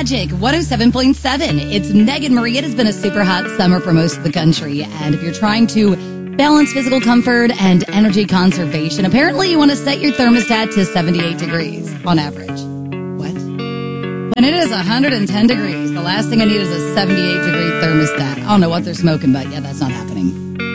Magic 107.7. It's Megan Marie. It has been a super hot summer for most of the country. And if you're trying to balance physical comfort and energy conservation, apparently you want to set your thermostat to 78 degrees on average. What? When it is 110 degrees, the last thing I need is a 78-degree thermostat. I don't know what they're smoking, but yeah, that's not happening.